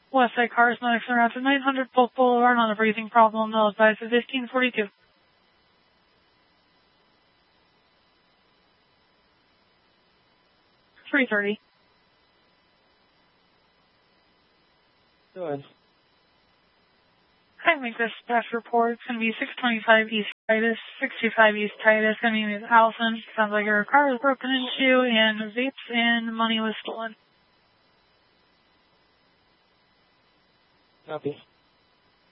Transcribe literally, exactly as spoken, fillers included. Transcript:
Westside Cars, Medics are out to nine hundred Polk Boulevard on a breathing problem. They'll advise at fifteen forty-two. three thirty. Go ahead. I make this best report. It's going to be six twenty-five East Titus, six two five East Titus. Going to be with Allison. Sounds like her car was broken into and vapes and money was stolen. Copy.